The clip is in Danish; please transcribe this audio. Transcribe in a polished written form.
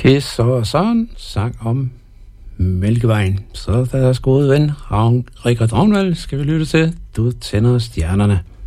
Pis og sådan sang om Mælkevejen. Så deres gode ven, Richard Ravnvald, skal vi lytte til. Du tænder stjernerne.